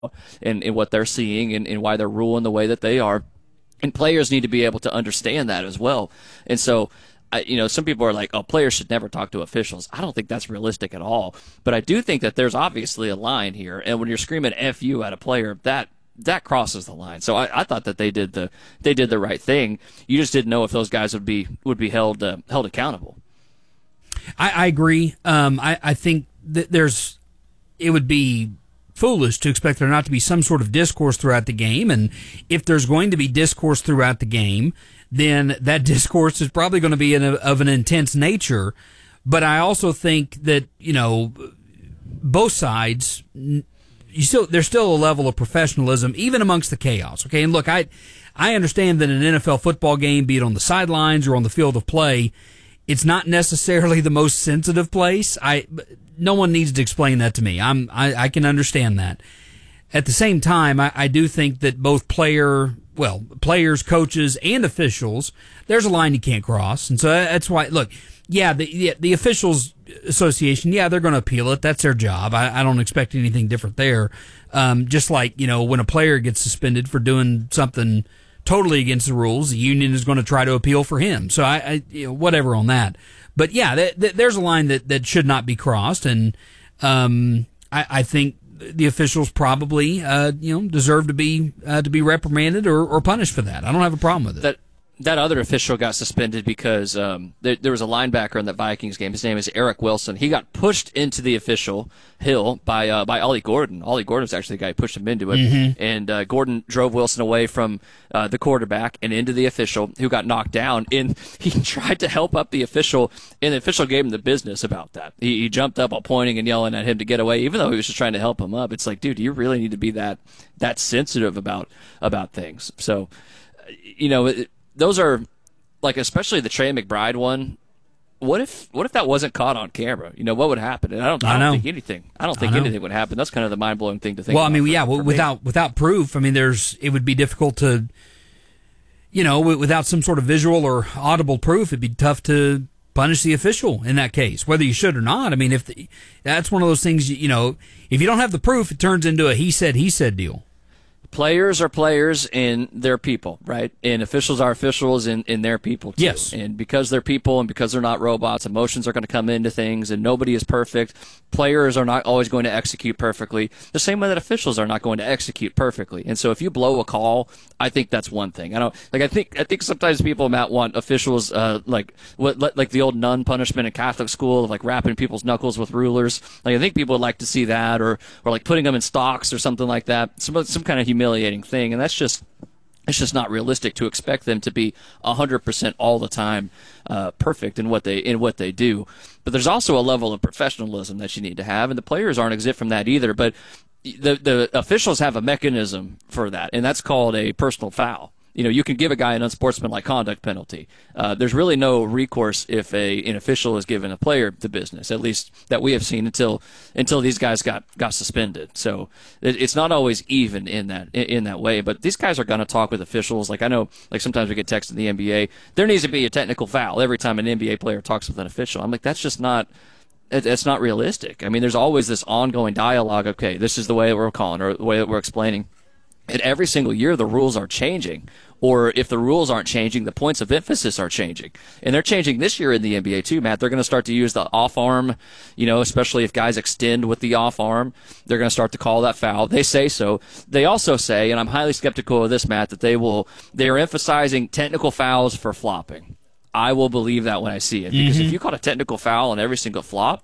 and what they're seeing and why they're ruling the way that they are. And players need to be able to understand that as well. And so, some people are like, oh, players should never talk to officials. I don't think that's realistic at all. But I do think that there's obviously a line here. And when you're screaming F you at a player, that crosses the line. So I thought that they did the right thing. You just didn't know if those guys would be held accountable. I agree. I think that it would be foolish to expect there not to be some sort of discourse throughout the game, and if there's going to be discourse throughout the game, then that discourse is probably going to be of an intense nature. But I also think that both sides, there's still a level of professionalism even amongst the chaos. Okay, and look, I understand that an NFL football game, be it on the sidelines or on the field of play, it's not necessarily the most sensitive place. No one needs to explain that to me. I can understand that. At the same time, I do think that both players, coaches, and officials, there's a line you can't cross. And so that's why, look, the officials association, they're going to appeal it. That's their job. I don't expect anything different there. Just like, when a player gets suspended for doing something totally against the rules, the union is going to try to appeal for him. So whatever on that. But there's a line that should not be crossed, and I think the officials probably deserve to be reprimanded or punished for that. I don't have a problem with it. That other official got suspended because there was a linebacker in that Vikings game. His name is Eric Wilson. He got pushed into the official hill by Ollie Gordon. Ollie Gordon was actually the guy who pushed him into it. Mm-hmm. And Gordon drove Wilson away from the quarterback and into the official, who got knocked down. And he tried to help up the official, and the official gave him the business about that. He jumped up while pointing and yelling at him to get away, even though he was just trying to help him up. It's like, dude, you really need to be that sensitive about things. So, those are, like, especially the Trey McBride one. What if that wasn't caught on camera? What would happen? And I don't think anything. I don't think anything would happen. That's kind of the mind blowing thing to think. Well, without proof, it would be difficult to, without some sort of visual or audible proof, it'd be tough to punish the official in that case, whether you should or not. That's one of those things. If you don't have the proof, it turns into a he said deal. Players are players and they're people, right? And officials are officials and they're people too. Yes. And because they're people and because they're not robots, emotions are going to come into things, and nobody is perfect. Players are not always going to execute perfectly, the same way that officials are not going to execute perfectly. And so if you blow a call, I think that's one thing. I think sometimes people, Matt, want officials like the old nun punishment in Catholic school, like wrapping people's knuckles with rulers. Like, I think people would like to see that, or like putting them in stocks or something like that. Some kind of humiliating thing, and it's just not realistic to expect them to be 100% all the time perfect in what they do. But there's also a level of professionalism that you need to have, and the players aren't exempt from that either. But the officials have a mechanism for that, and that's called a personal foul. You can give a guy an unsportsmanlike conduct penalty. There's really no recourse if an official is giving a player the business, at least that we have seen until these guys got suspended. So it's not always even in that way. But these guys are going to talk with officials. Like, I know, like, sometimes we get texts in the NBA, there needs to be a technical foul every time an NBA player talks with an official. I'm like, that's just not. It's not realistic. There's always this ongoing dialogue. Okay, this is the way that we're calling, or the way that we're explaining. And every single year, the rules are changing. Or if the rules aren't changing, the points of emphasis are changing. And they're changing this year in the NBA too, Matt. They're going to start to use the off arm, especially if guys extend with the off arm. They're going to start to call that foul. They say so. They also say, and I'm highly skeptical of this, Matt, that they are emphasizing technical fouls for flopping. I will believe that when I see it. Because if you caught a technical foul on every single flop,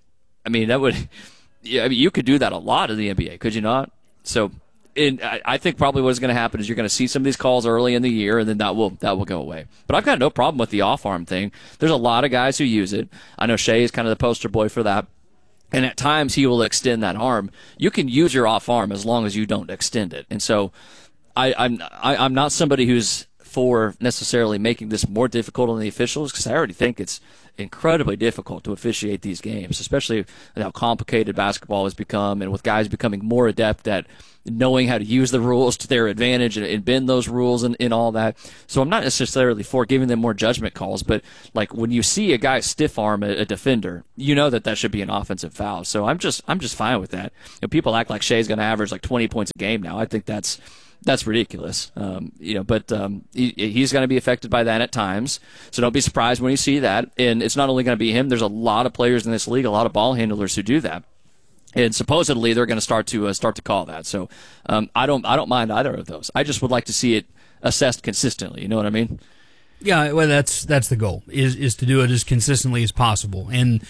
you could do that a lot in the NBA, could you not? So, and I think probably what is going to happen is you're going to see some of these calls early in the year, and then that will go away. But I've got no problem with the off-arm thing. There's a lot of guys who use it. I know Shea is kind of the poster boy for that. And at times he will extend that arm. You can use your off arm as long as you don't extend it. And so I'm not somebody who's for necessarily making this more difficult on the officials, because I already think it's incredibly difficult to officiate these games, especially with how complicated basketball has become and with guys becoming more adept at knowing how to use the rules to their advantage and bend those rules and all that. So I'm not necessarily for giving them more judgment calls, but like when you see a guy stiff arm a defender, you know that should be an offensive foul. So I'm just fine with that. People act like Shea's going to average like 20 points a game now. I think that's ridiculous. But he's going to be affected by that at times. So don't be surprised when you see that. And it's not only going to be him. There's a lot of players in this league, a lot of ball handlers who do that. And supposedly they're going to start to call that. So I don't mind either of those. I just would like to see it assessed consistently. You know what I mean? Yeah, well, that's the goal is to do it as consistently as possible. And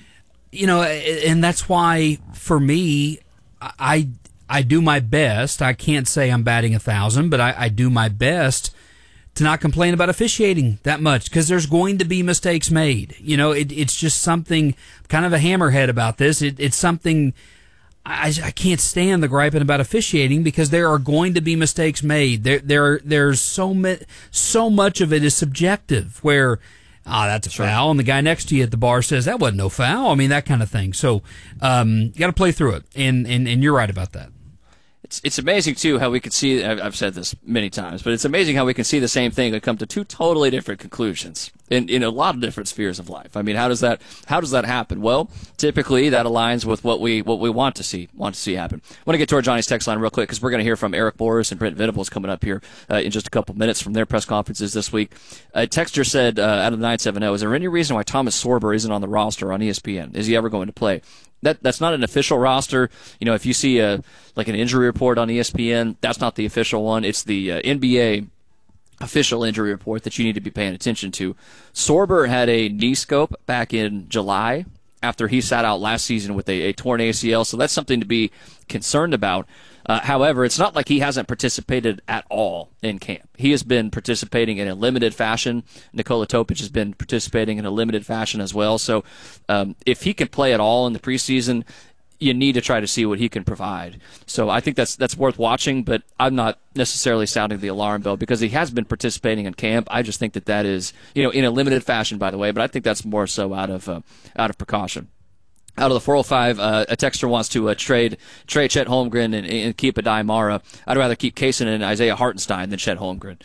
and that's why for me, I do my best. I can't say I'm batting 1,000, but I do my best to not complain about officiating that much, because there's going to be mistakes made. It's just something, kind of a hammerhead about this. It's something I can't stand the griping about officiating, because there are going to be mistakes made. There's so much of it is subjective, where that's a foul, and the guy next to you at the bar says that wasn't no foul. I mean, that kind of thing. So you got to play through it, and you're right about that. It's amazing, too, how we could see, I've said this many times, but it's amazing how we can see the same thing and come to two totally different conclusions in a lot of different spheres of life. I mean, how does that happen? Well, typically that aligns with what we want to see happen. I want to get to our Johnny's text line real quick, because we're going to hear from Eric Boris and Brent Venables coming up here in just a couple minutes from their press conferences this week. A texter said out of the 970, is there any reason why Thomas Sorber isn't on the roster on ESPN? Is he ever going to play? That's not an official roster. If you see an injury report on ESPN, that's not the official one. It's the NBA official injury report that you need to be paying attention to. Sorber had a knee scope back in July after he sat out last season with a torn ACL, so that's something to be concerned about. However, it's not like he hasn't participated at all in camp. He has been participating in a limited fashion. Nikola Topic has been participating in a limited fashion as well. So if he can play at all in the preseason, you need to try to see what he can provide. So I think that's worth watching, but I'm not necessarily sounding the alarm bell, because he has been participating in camp. I just think that is, in a limited fashion, by the way, but I think that's more so out of precaution. Out of the 405, a texter wants to trade Chet Holmgren and keep Adai Mara. I'd rather keep Kaysen and Isaiah Hartenstein than Chet Holmgren.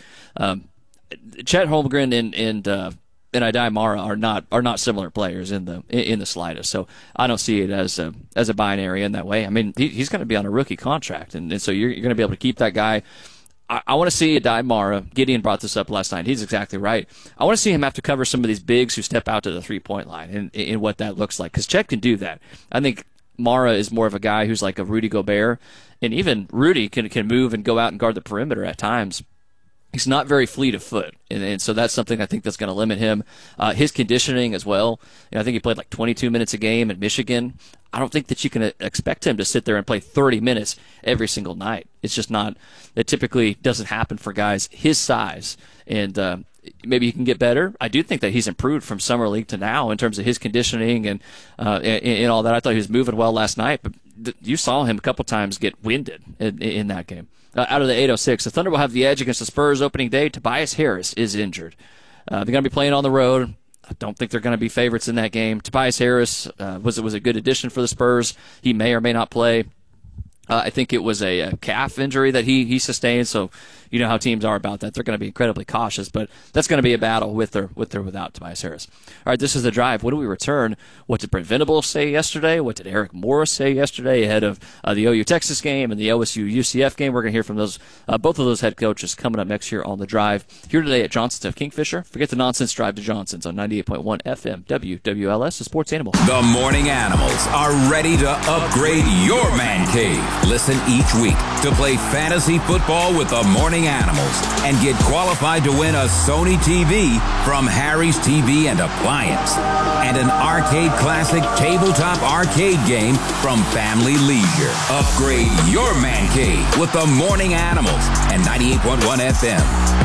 Chet Holmgren and Adai Mara are not similar players in the slightest. So I don't see it as a binary in that way. I mean, he's going to be on a rookie contract, and so you're going to be able to keep that guy. I want to see Adai Mara. Gideon brought this up last night. He's exactly right. I want to see him have to cover some of these bigs who step out to the three-point line and what that looks like, because Chet can do that. I think Mara is more of a guy who's like a Rudy Gobert, and even Rudy can move and go out and guard the perimeter at times. He's not very fleet of foot, and so that's something I think that's going to limit him. His conditioning as well. I think he played like 22 minutes a game at Michigan. I don't think that you can expect him to sit there and play 30 minutes every single night. It's just not. It typically doesn't happen for guys his size, and maybe he can get better. I do think that he's improved from summer league to now in terms of his conditioning and all that. I thought he was moving well last night, but you saw him a couple times get winded in that game. Out of the 806, the Thunder will have the edge against the Spurs opening day. Tobias Harris is injured. They're going to be playing on the road. I don't think they're going to be favorites in that game. Tobias Harris was a good addition for the Spurs. He may or may not play. I think it was a calf injury that he sustained, so you know how teams are about that. They're going to be incredibly cautious, but that's going to be a battle with or without Tobias Harris. All right, this is The Drive. When do we return? What did Brent Venables say yesterday? What did Eric Morris say yesterday ahead of the OU-Texas game and the OSU-UCF game? We're going to hear from both of those head coaches coming up next year on The Drive. Here today at Johnson's of Kingfisher. Forget the nonsense, drive to Johnson's on 98.1 FM WWLS, the Sports Animal. The Morning Animals are ready to upgrade your man cave. Listen each week to play fantasy football with the Morning Animals and get qualified to win a Sony TV from Harry's TV and Appliance and an Arcade Classic tabletop arcade game from Family Leisure. Upgrade your man cave with the Morning Animals and 98.1 FM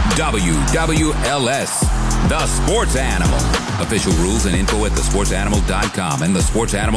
WWLS, the Sports Animal. Official rules and info at thesportsanimal.com and the Sports Animal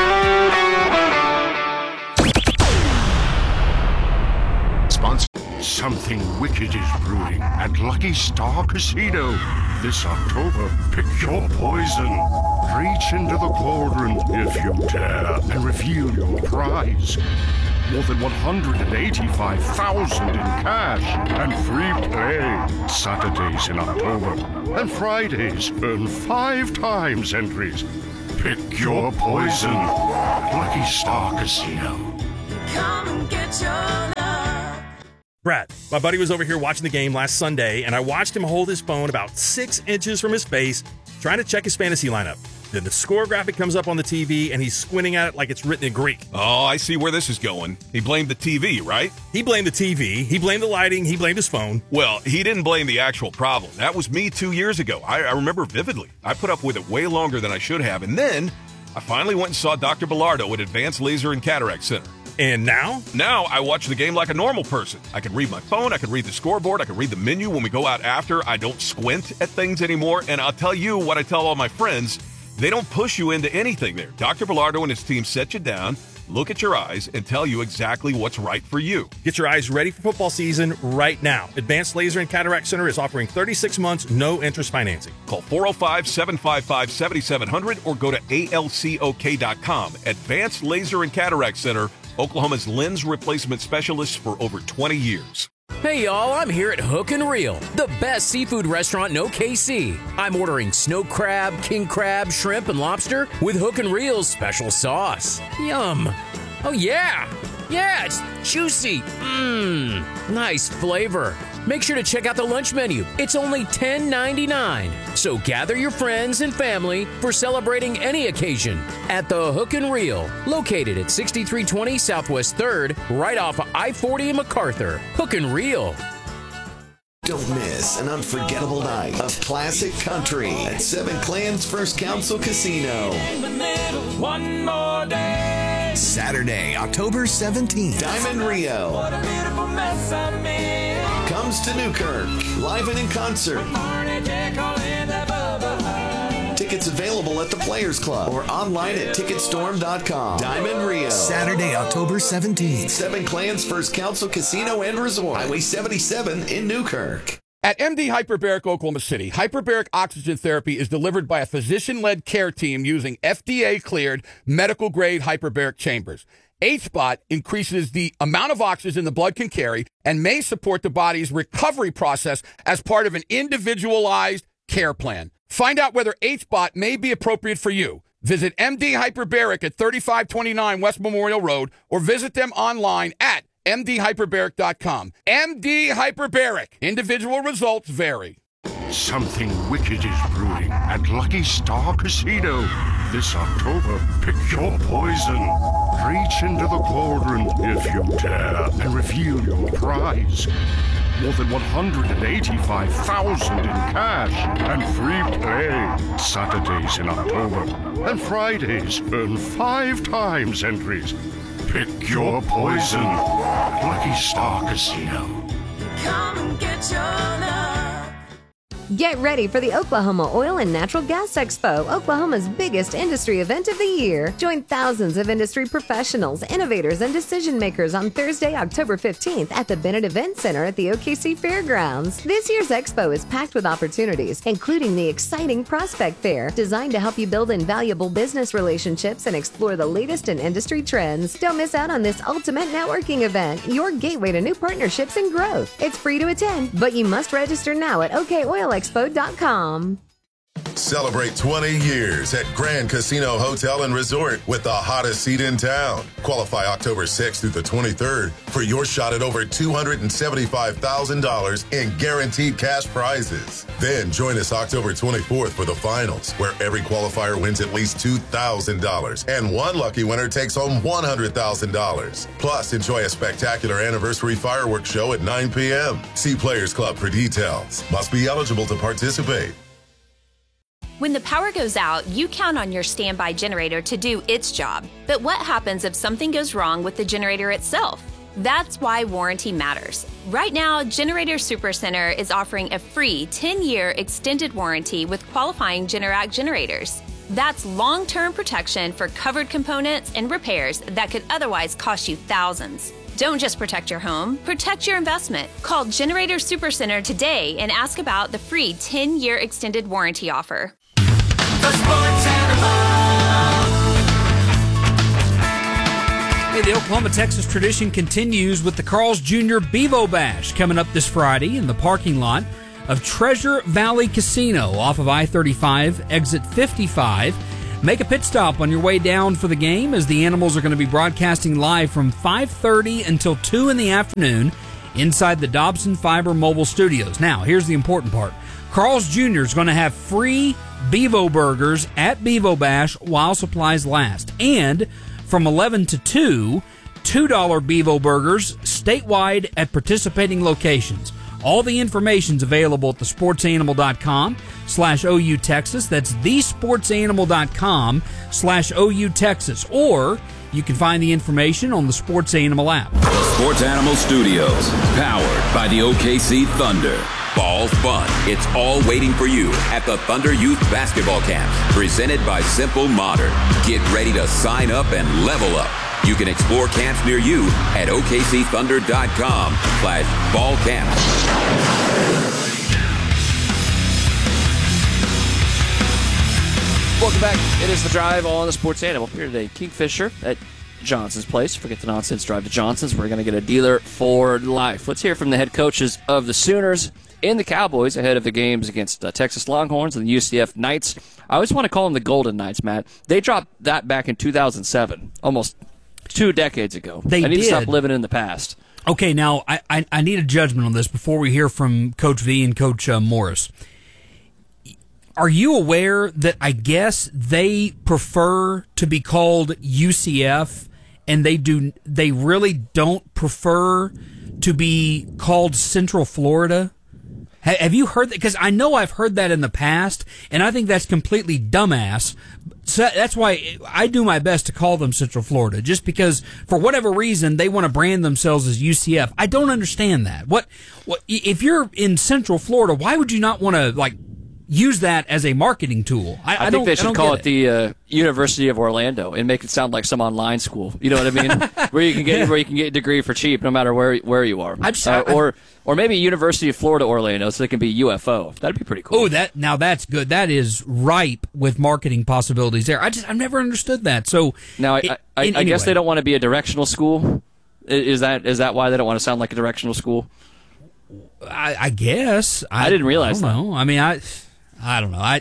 app. Something wicked is brewing at Lucky Star Casino. This October, pick your poison. Reach into the cauldron if you dare and reveal your prize. More than 185,000 in cash and free play. Saturdays in October and Fridays earn 5 times entries. Pick your poison. Lucky Star Casino. Come and get your love. Brad, my buddy was over here watching the game last Sunday, and I watched him hold his phone about 6 inches from his face, trying to check his fantasy lineup. Then the score graphic comes up on the TV, and he's squinting at it like it's written in Greek. Oh, I see where this is going. He blamed the TV, right? He blamed the TV, he blamed the lighting, he blamed his phone. Well, he didn't blame the actual problem. That was me 2 years ago. I remember vividly. I put up with it way longer than I should have, and then I finally went and saw Dr. Bilardo at Advanced Laser and Cataract Center. And now? Now I watch the game like a normal person. I can read my phone, I can read the scoreboard, I can read the menu when we go out after. I don't squint at things anymore, and I'll tell you what I tell all my friends. They don't push you into anything there. Dr. Bilardo and his team set you down, look at your eyes, and tell you exactly what's right for you. Get your eyes ready for football season right now. Advanced Laser and Cataract Center is offering 36 months, no interest financing. Call 405-755-7700 or go to alcok.com. Advanced Laser and Cataract Center, Oklahoma's lens replacement specialists for over 20 years. Hey y'all, I'm here at Hook and Reel, the best seafood restaurant in OKC. I'm ordering snow crab, king crab, shrimp, and lobster with Hook and Reel's special sauce. Yum. Oh yeah. Yeah, it's juicy. Nice flavor. Make sure to check out the lunch menu. It's only $10.99. So gather your friends and family for celebrating any occasion at the Hook and Reel, located at 6320 Southwest 3rd, right off of I-40 in MacArthur. Hook and Reel. Don't miss an unforgettable night of classic country at Seven Clans First Council Casino. One more day. Saturday, October 17th. Diamond Rio What a beautiful mess I made. comes to Newkirk, live and in concert. Tickets available at the Players Club or online at Ticketstorm.com. Diamond Rio, Saturday, October 17th. Seven Clans First Council Casino and Resort, Highway 77 in Newkirk. At MD Hyperbaric Oklahoma City, hyperbaric oxygen therapy is delivered by a physician-led care team using FDA-cleared medical-grade hyperbaric chambers. H-Spot increases the amount of oxygen the blood can carry and may support the body's recovery process as part of an individualized care plan. Find out whether H-Spot may be appropriate for you. Visit MD Hyperbaric at 3529 West Memorial Road or visit them online at mdhyperbaric.com. MD Hyperbaric. Individual results vary. Something wicked is brewing at Lucky Star Casino. This October, pick your poison. Reach into the cauldron if you dare and reveal your prize. More than 185,000 in cash and free play. Saturdays in October and Fridays earn 5 times entries. Pick your poison. Lucky Star Casino. Come and get your love. Get ready for the Oklahoma Oil and Natural Gas Expo, Oklahoma's biggest industry event of the year. Join thousands of industry professionals, innovators, and decision makers on Thursday, October 15th at the Bennett Event Center at the OKC Fairgrounds. This year's expo is packed with opportunities, including the exciting Prospect Fair, designed to help you build invaluable business relationships and explore the latest in industry trends. Don't miss out on this ultimate networking event, your gateway to new partnerships and growth. It's free to attend, but you must register now at OKOilExpo.com. Celebrate 20 years at Grand Casino Hotel and Resort with the hottest seat in town. Qualify October 6th through the 23rd for your shot at over $275,000 in guaranteed cash prizes. Then join us October 24th for the finals, where every qualifier wins at least $2,000 and one lucky winner takes home $100,000. Plus, enjoy a spectacular anniversary fireworks show at 9 p.m. See Players Club for details. Must be eligible to participate. When the power goes out, you count on your standby generator to do its job. But what happens if something goes wrong with the generator itself? That's why warranty matters. Right now, Generator Supercenter is offering a free 10-year extended warranty with qualifying Generac generators. That's long-term protection for covered components and repairs that could otherwise cost you thousands. Don't just protect your home, protect your investment. Call Generator Supercenter today and ask about the free 10-year extended warranty offer. The Sports Animal. Hey, the Oklahoma-Texas tradition continues with the Carl's Jr. Bevo Bash coming up this Friday in the parking lot of Treasure Valley Casino off of I-35, exit 55. Make a pit stop on your way down for the game, as the Animals are going to be broadcasting live from 5:30 until 2 in the afternoon inside the Dobson Fiber Mobile Studios. Now, here's the important part. Carl's Jr. is going to have free Bevo burgers at Bevo Bash while supplies last. And from 11 to 2, $2 Bevo burgers statewide at participating locations. All the information's available at thesportsanimal.com/OU Texas. That's thesportsanimal.com/OU Texas. Or you can find the information on the Sports Animal app. Sports Animal Studios, powered by the OKC Thunder. Ball fun. It's all waiting for you at the Thunder Youth Basketball Camp, presented by Simple Modern. Get ready to sign up and level up. You can explore camps near you at OKCThunder.com/ballcamp. Welcome back. It is The Drive on the Sports Animal. Here today, Kingfisher at Johnson's Place. Forget the nonsense. Drive to Johnson's. We're going to get a dealer for life. Let's hear from the head coaches of the Sooners and the Cowboys ahead of the games against Texas Longhorns and the UCF Knights. I always want to call them the Golden Knights, Matt. They dropped that back in 2007, almost 2 decades ago. I need to stop living in the past. Okay, now I need a judgment on this before we hear from Coach V and Coach Morris. Are you aware that I guess they prefer to be called UCF, and they really don't prefer to be called Central Florida? Have you heard that? Because I know I've heard that in the past, and I think that's completely dumbass. So that's why I do my best to call them Central Florida, just because for whatever reason they want to brand themselves as UCF. I don't understand that. What if you're in Central Florida? Why would you not want to use that as a marketing tool? I think they should call it the University of Orlando and make it sound like some online school. You know what I mean? where you can get a degree for cheap, no matter where you are. Or maybe University of Florida Orlando, so it can be UFO. That'd be pretty cool. Oh, now that's good. That is ripe with marketing possibilities there. I've never understood that. So now I guess they don't want to be a directional school. Is that why they don't want to sound like a directional school? I guess I didn't realize that. I mean, I don't know.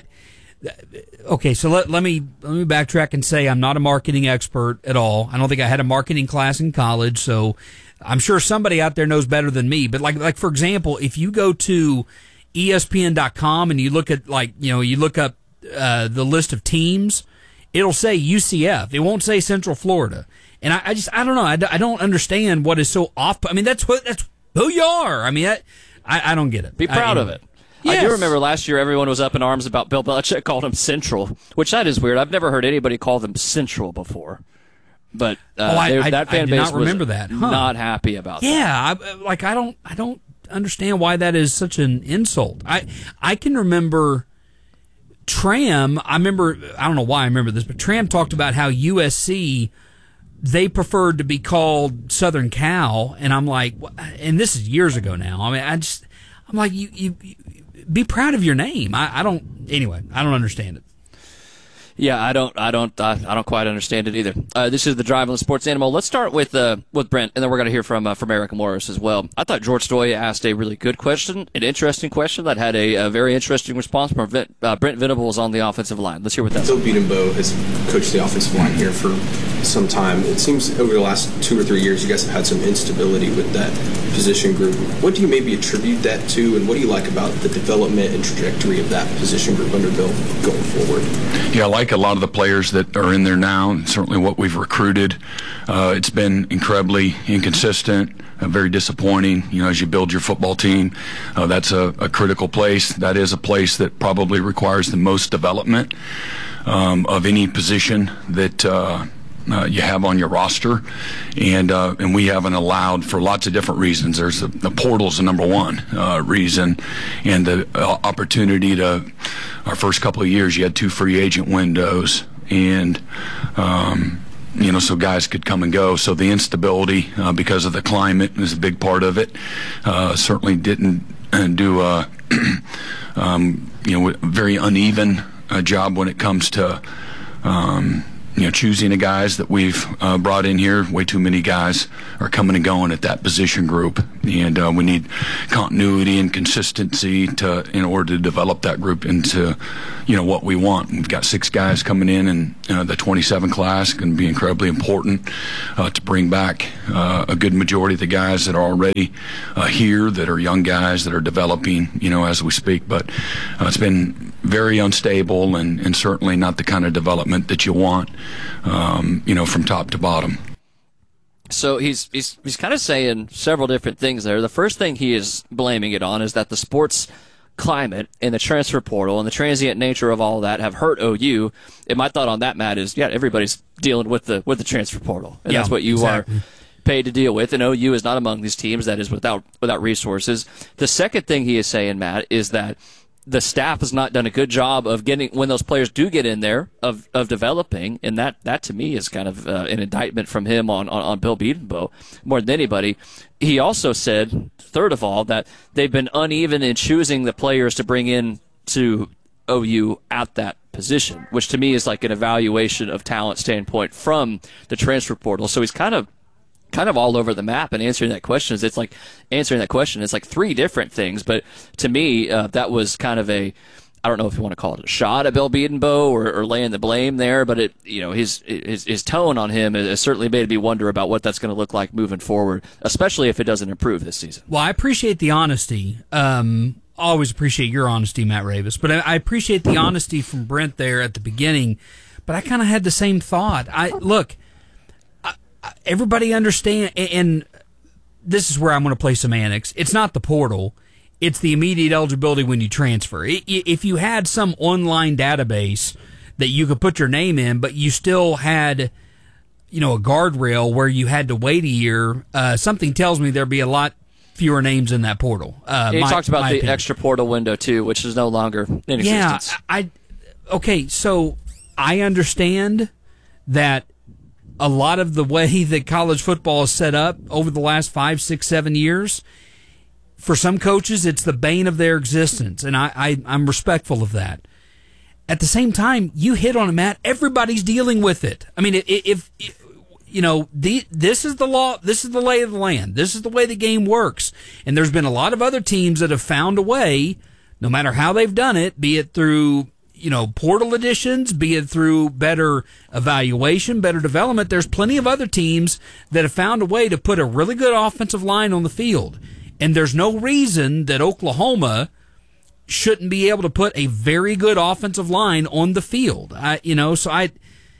Okay, so let me backtrack and say I'm not a marketing expert at all. I don't think I had a marketing class in college, so I'm sure somebody out there knows better than me. But like for example, if you go to ESPN.com and you look at you look up the list of teams, it'll say UCF. It won't say Central Florida. And I don't know. I don't understand what is so off. I mean, that's who you are. I mean, I don't get it. Be proud of it. Yes. I do remember last year everyone was up in arms about Bill Belichick called him Central, which that is weird. I've never heard anybody call them Central before. But that fan base was not happy about that. Yeah, I don't understand why that is such an insult. I can remember Tram. I don't know why I remember this, but Tram talked about how USC, they preferred to be called Southern Cal, and I'm like, and this is years ago now. I mean, I'm like, you be proud of your name. I don't understand it. Yeah, I don't quite understand it either. This is The Drive on the Sports Animal. Let's start with Brent, and then we're going to hear from Eric Morris as well. I thought George Stoya asked a really good question, an interesting question that had a very interesting response from Brent Venables on the offensive line. Let's hear what that. Phil Bedenbaugh has coached the offensive line here for some time. It seems over the last 2 or 3 years, you guys have had some instability with that position group. What do you maybe attribute that to, and what do you like about the development and trajectory of that position group under Bill going forward? Yeah, I like a lot of the players that are in there now, and certainly what we've recruited. It's been incredibly inconsistent, very disappointing. As you build your football team, that's a critical place. That is a place that probably requires the most development of any position that you have on your roster, and we haven't allowed, for lots of different reasons. There's the portal's the number one reason, and the opportunity to, our first couple of years, you had 2 free agent windows, and so guys could come and go. So the instability because of the climate is a big part of it. Certainly didn't do a very uneven job when it comes to choosing the guys that we've brought in here. Way too many guys are coming and going at that position group, and we need continuity and consistency in order to develop that group into what we want. We've got 6 guys coming in the 27 class. Going to be incredibly important to bring back a good majority of the guys that are already here, that are young guys that are developing as we speak. But it's been very unstable and certainly not the kind of development that you want from top to bottom. So he's kind of saying several different things there. The first thing he is blaming it on is that the sports climate and the transfer portal and the transient nature of all that have hurt OU. And my thought on that, Matt, is everybody's dealing with the transfer portal, and that's what you are paid to deal with. And OU is not among these teams that is without resources. The second thing he is saying, Matt, is that the staff has not done a good job of getting, when those players do get in there, of developing, and that to me is kind of an indictment from him on Bill Bedenbaugh more than anybody. He also said, third of all, that they've been uneven in choosing the players to bring in to OU at that position, which to me is like an evaluation of talent standpoint from the transfer portal. So he's kind of all over the map, and answering that question is like 3 different things. But to me, that was kind of I don't know if you want to call it a shot at Bill Bedenbaugh or laying the blame there, but his tone on him has certainly made me wonder about what that's going to look like moving forward, especially if it doesn't improve this season. Well, I appreciate the honesty. Always appreciate your honesty, Matt Ravis, but I appreciate the honesty from Brent there at the beginning. But I kind of had the same thought. Everybody understand, and this is where I'm going to play semantics. It's not the portal. It's the immediate eligibility when you transfer. If you had some online database that you could put your name in, but you still had, a guardrail where you had to wait a year, something tells me there'd be a lot fewer names in that portal. He talked about the extra portal window, too, which is no longer in existence. Okay, so I understand that a lot of the way that college football is set up over the last 5, 6, 7 years, for some coaches, it's the bane of their existence, and I'm respectful of that. At the same time, you hit on it, Matt. Everybody's dealing with it. I mean, if this is the law, this is the lay of the land, this is the way the game works, and there's been a lot of other teams that have found a way, no matter how they've done it, be it through portal additions, be it through better evaluation, better development. There's plenty of other teams that have found a way to put a really good offensive line on the field. And there's no reason that Oklahoma shouldn't be able to put a very good offensive line on the field. Laying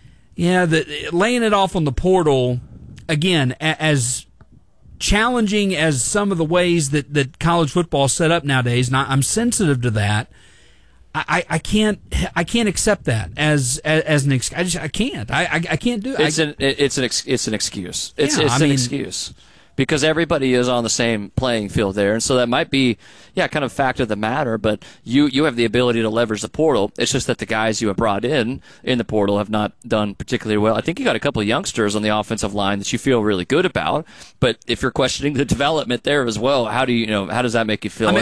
it off on the portal, again, as challenging as some of the ways that college football is set up nowadays, and I'm sensitive to that, I can't accept that as an excuse. I can't. I can't do it. It's an excuse. It's an excuse because everybody is on the same playing field there, and so that might be kind of fact of the matter. But you have the ability to leverage the portal. It's just that the guys you have brought in the portal have not done particularly well. I think you got a couple of youngsters on the offensive line that you feel really good about. But if you're questioning the development there as well, how does that make you feel?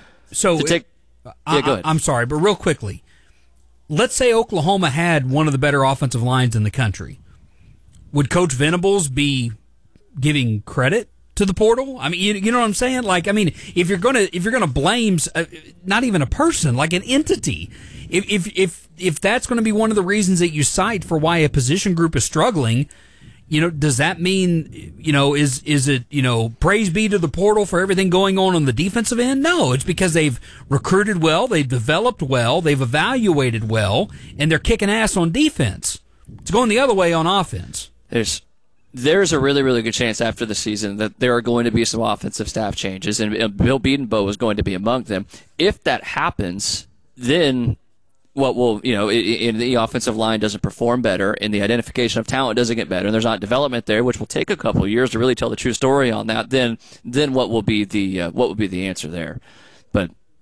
Go ahead. I'm sorry, but real quickly, let's say Oklahoma had one of the better offensive lines in the country. Would Coach Venables be giving credit to the portal? I mean, you know what I'm saying? Like, I mean, if you're gonna blame not even a person, like an entity, if that's going to be one of the reasons that you cite for why a position group is struggling, does that mean, is it, praise be to the portal for everything going on the defensive end? No, it's because they've recruited well, they've developed well, they've evaluated well, and they're kicking ass on defense. It's going the other way on offense. There's a really, really good chance after the season that there are going to be some offensive staff changes, and Bill Bedenbaugh is going to be among them. If that happens, then what will, in the offensive line doesn't perform better, and the identification of talent doesn't get better, and there's not development there, which will take a couple of years to really tell the true story on that, then what will be the answer there? But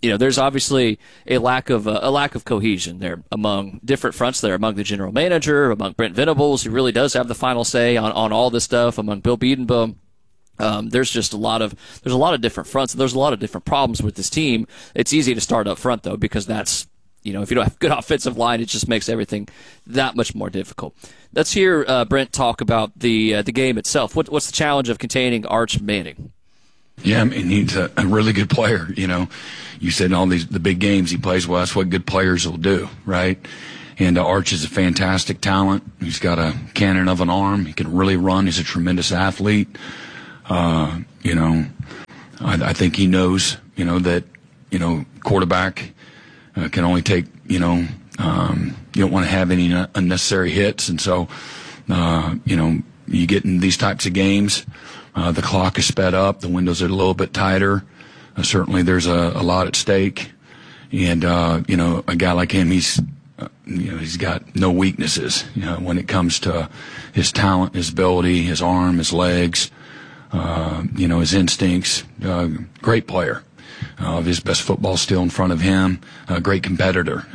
there's obviously a lack of cohesion there among different fronts there, among the general manager, among Brent Venables, who really does have the final say on all this stuff, among Bill Bedenbaugh. There's just a lot of different fronts, and there's a lot of different problems with this team. It's easy to start up front though, because that's, if you don't have a good offensive line, it just makes everything that much more difficult. Let's hear Brent talk about the game itself. What's the challenge of containing Arch Manning? Yeah, I mean, he's a really good player. You said in all the big games he plays well. That's what good players will do, right? And Arch is a fantastic talent. He's got a cannon of an arm. He can really run. He's a tremendous athlete. I think he knows, that, quarterback can only take, you don't want to have any unnecessary hits. And so, you get in these types of games, the clock is sped up, the windows are a little bit tighter. Certainly there's a lot at stake. And, a guy like him, he's got no weaknesses, when it comes to his talent, his ability, his arm, his legs, his instincts. Great player. His best football still in front of him. Great competitor.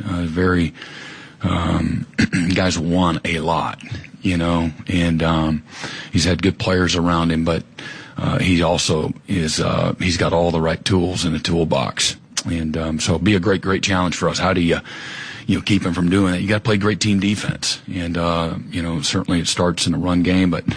Guys won a lot, and he's had good players around him, but he also is he's got all the right tools in the toolbox. And so it'll be a great challenge for us. How do you keep him from doing that? You got to play great team defense, and certainly it starts in the run game, but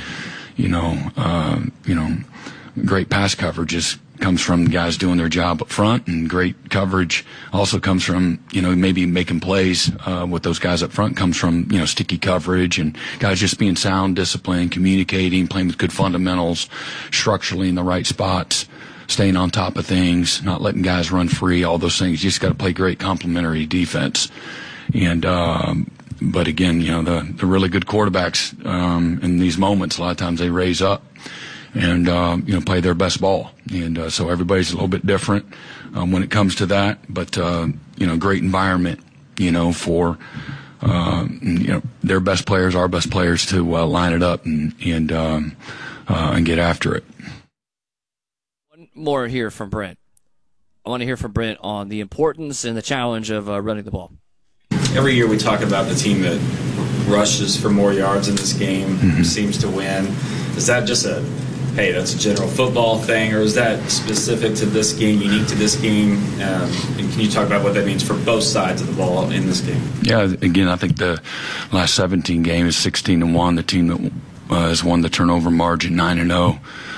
great pass coverage comes from guys doing their job up front, and great coverage also comes from, maybe making plays with those guys up front comes from, sticky coverage and guys just being sound, disciplined, communicating, playing with good fundamentals, structurally in the right spots, staying on top of things, not letting guys run free, all those things. You just got to play great complementary defense. And, but again, the really good quarterbacks in these moments, a lot of times they raise up and play their best ball, and so everybody's a little bit different when it comes to that. But great environment, for their best players, our best players, to line it up and get after it. One more here from Brent. I want to hear from Brent on the importance and the challenge of running the ball. Every year we talk about the team that rushes for more yards in this game seems to win. Is that just that's a general football thing, or is that specific to this game, unique to this game? And can you talk about what that means for both sides of the ball in this game? Yeah, again, I think the last 17 games, 16-1, the team that has won the turnover margin 9-0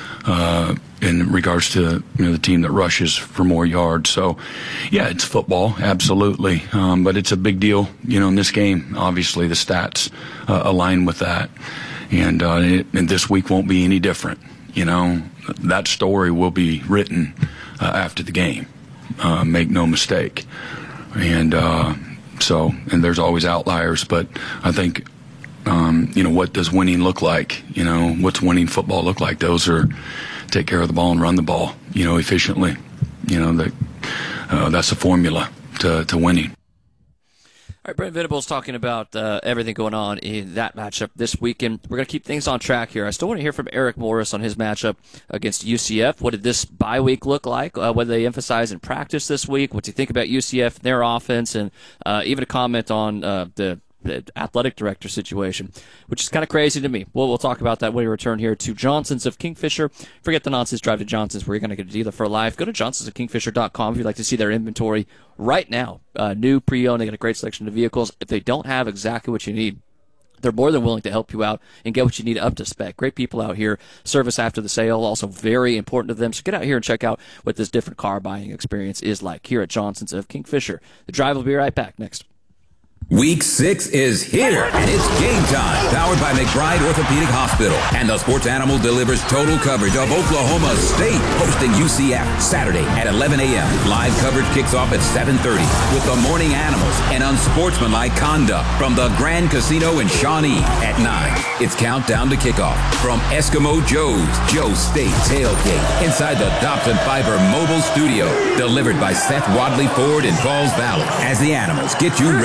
in regards to the team that rushes for more yards. So, yeah, it's football, absolutely, but it's a big deal, in this game. Obviously, the stats align with that, and this week won't be any different. That story will be written after the game. Make no mistake. And and there's always outliers, but I think, what does winning look like? What's winning football look like? Those are take care of the ball and run the ball, efficiently. That's the formula to winning. All right, Brent Venables talking about everything going on in that matchup this weekend. We're going to keep things on track here. I still want to hear from Eric Morris on his matchup against UCF. What did this bye week look like? What did they emphasize in practice this week? What do you think about UCF and their offense? And even a comment on the athletic director situation, which is kind of crazy to me. We'll talk about that when we return here to Johnson's of Kingfisher. Forget the nonsense, drive to Johnson's, where you're going to get a dealer for life. Go to johnsonsofkingfisher.com if you'd like to see their inventory right now. New, pre-owned, they got a great selection of vehicles. If they don't have exactly what you need, they're more than willing to help you out and get what you need up to spec. Great people out here. Service after the sale, also very important to them. So get out here and check out what this different car buying experience is like here at Johnson's of Kingfisher. The drive will be right back next. Week 6 is here, and it's game time. Powered by McBride Orthopedic Hospital. And the Sports Animal delivers total coverage of Oklahoma State, hosting UCF Saturday at 11 a.m. Live coverage kicks off at 7:30 with the Morning Animals and unsportsmanlike conduct from the Grand Casino in Shawnee at 9. It's countdown to kickoff from Eskimo Joe's Joe State Tailgate inside the Dobson Fiber Mobile Studio. Delivered by Seth Wadley Ford in Falls Valley as the Animals get you ready for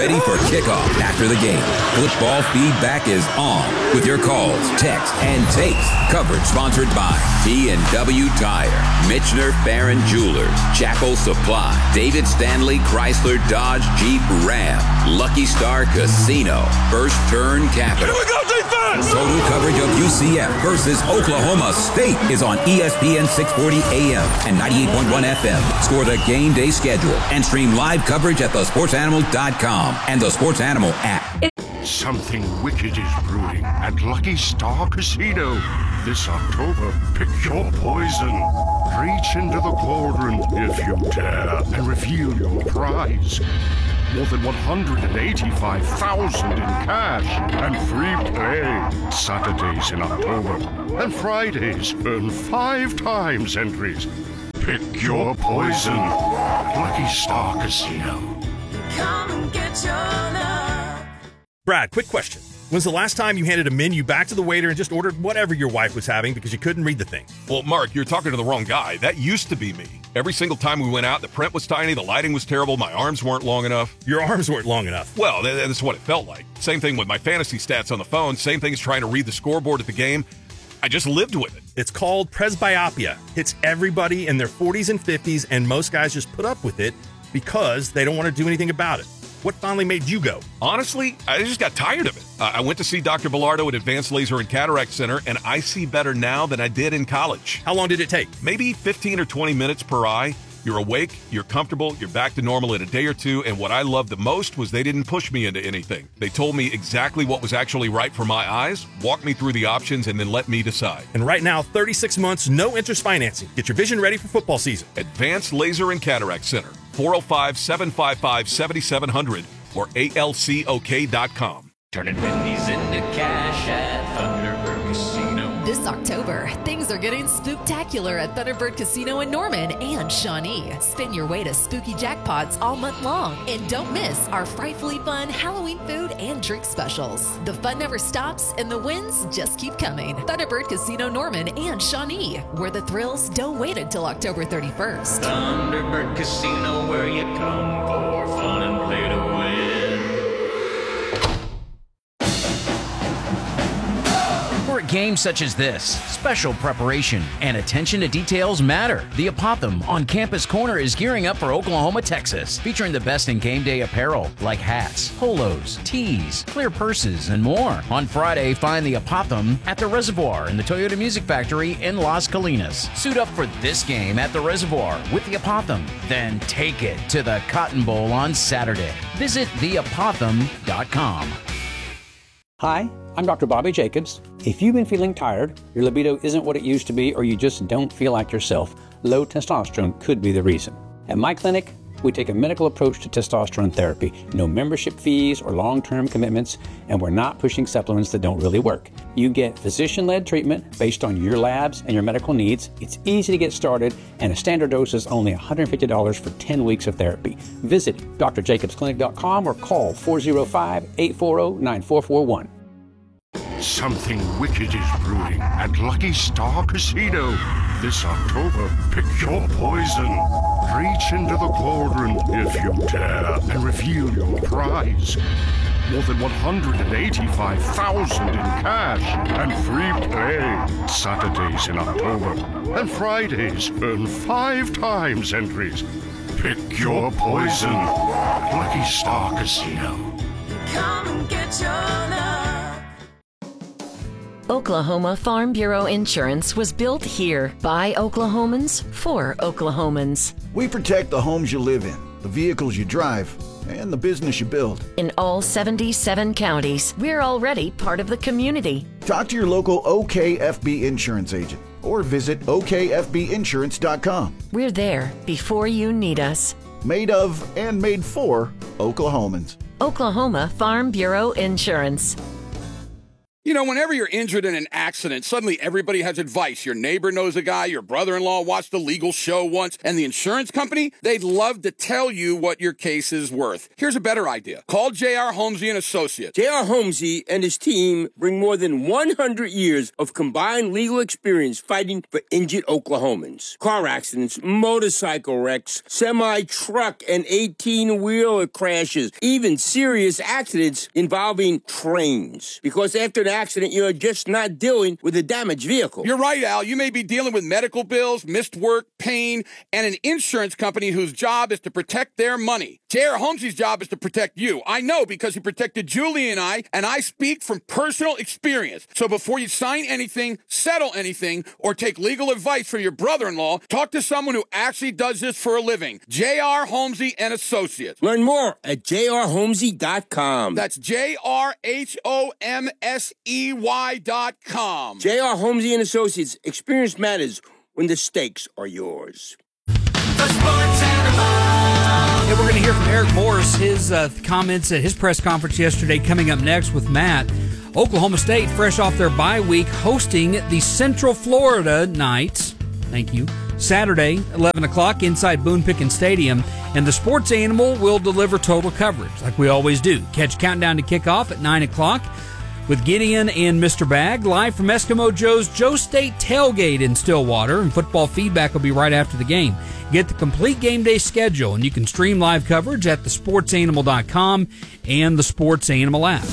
kickoff after the game. Football feedback is on with your calls, texts, and takes. Coverage sponsored by T&W Tire, Michener Barron Jewelers, Chapel Supply, David Stanley Chrysler Dodge Jeep Ram, Lucky Star Casino, First Turn Capital. Here we go, defense! Total coverage of UCF versus Oklahoma State is on ESPN 640 AM and 98.1 FM. Score the game day schedule and stream live coverage at thesportsanimal.com and the Sports Animal app. Something wicked is brewing at Lucky Star Casino. This October, pick your poison. Reach into the cauldron if you dare and reveal your prize. More than $185,000 in cash and free play. Saturdays in October and Fridays earn 5 times entries. Pick your poison at Lucky Star Casino. Come and get your love. Brad, quick question. When's the last time you handed a menu back to the waiter and just ordered whatever your wife was having because you couldn't read the thing? Well, Mark, you're talking to the wrong guy. That used to be me. Every single time we went out, the print was tiny, the lighting was terrible, my arms weren't long enough. Your arms weren't long enough? Well, that's what it felt like. Same thing with my fantasy stats on the phone. Same thing as trying to read the scoreboard at the game. I just lived with it. It's called presbyopia. Hits everybody in their 40s and 50s, and most guys just put up with it because they don't want to do anything about it. What finally made you go? Honestly, I just got tired of it. I went to see Dr. Bilardo at Advanced Laser and Cataract Center, and I see better now than I did in college. How long did it take? Maybe 15 or 20 minutes per eye. You're awake, you're comfortable, you're back to normal in a day or two, and what I loved the most was they didn't push me into anything. They told me exactly what was actually right for my eyes, walked me through the options, and then let me decide. And right now, 36 months, no interest financing. Get your vision ready for football season. Advanced Laser and Cataract Center, 405-755-7700 or alcok.com. Turning pennies into cash at Thunderbird Casino. This October, things are getting spooktacular at Thunderbird Casino in Norman and Shawnee. Spin your way to spooky jackpots all month long. And don't miss our frightfully fun Halloween food and drink specials. The fun never stops and the wins just keep coming. Thunderbird Casino Norman and Shawnee, where the thrills don't wait until October 31st. Thunderbird Casino, where you come for fun and play to win. For a game such as this, special preparation and attention to details matter. The Apothem on Campus Corner is gearing up for Oklahoma, Texas, featuring the best in game day apparel like hats, polos, tees, clear purses, and more. On Friday, find the Apothem at the Reservoir in the Toyota Music Factory in Las Colinas. Suit up for this game at the Reservoir with the Apothem, then take it to the Cotton Bowl on Saturday. Visit theapothem.com. Hi, I'm Dr. Bobby Jacobs. If you've been feeling tired, your libido isn't what it used to be, or you just don't feel like yourself, low testosterone could be the reason. At my clinic, we take a medical approach to testosterone therapy. No membership fees or long-term commitments, and we're not pushing supplements that don't really work. You get physician-led treatment based on your labs and your medical needs. It's easy to get started, and a standard dose is only $150 for 10 weeks of therapy. Visit drjacobsclinic.com or call 405-840-9441. Something wicked is brewing at Lucky Star Casino. This October, pick your poison. Reach into the cauldron if you dare and reveal your prize. More than $185,000 in cash and free play. Saturdays in October and Fridays earn 5 times entries. Pick your poison at Lucky Star Casino. Come and get your love. Oklahoma Farm Bureau Insurance was built here by Oklahomans for Oklahomans. We protect the homes you live in, the vehicles you drive, and the business you build. In all 77 counties, we're already part of the community. Talk to your local OKFB insurance agent or visit okfbinsurance.com. We're there before you need us. Made of and made for Oklahomans. Oklahoma Farm Bureau Insurance. You know, whenever you're injured in an accident, suddenly everybody has advice. Your neighbor knows a guy, your brother-in-law watched a legal show once, and the insurance company, they'd love to tell you what your case is worth. Here's a better idea. Call J.R. Holmesy and Associates. J.R. Holmesy and his team bring more than 100 years of combined legal experience fighting for injured Oklahomans. Car accidents, motorcycle wrecks, semi-truck and 18-wheeler crashes, even serious accidents involving trains. Because after an accident, you're just not dealing with a damaged vehicle. You're right, Al. You may be dealing with medical bills, missed work, pain, and an insurance company whose job is to protect their money. J.R. Holmesy's job is to protect you. I know because he protected Julie and I speak from personal experience. So before you sign anything, settle anything, or take legal advice from your brother-in-law, talk to someone who actually does this for a living. J.R. Holmesy and Associates. Learn more at jrholmesy.com. That's JRHOMSEY.com. J.R. Holmesy and Associates. Experience matters when the stakes are yours. Yeah, we're going to hear from Eric Morris, his comments at his press conference yesterday, coming up next with Matt. Oklahoma State, fresh off their bye week, hosting the Central Florida Knights. Thank you. Saturday, 11 o'clock, inside Boone Pickens Stadium. And the Sports Animal will deliver total coverage, like we always do. Catch Countdown to Kickoff at 9 o'clock with Gideon and Mr. Bag, live from Eskimo Joe's Joe State Tailgate in Stillwater, and football feedback will be right after the game. Get the complete game day schedule, and you can stream live coverage at thesportsanimal.com and the Sports Animal app.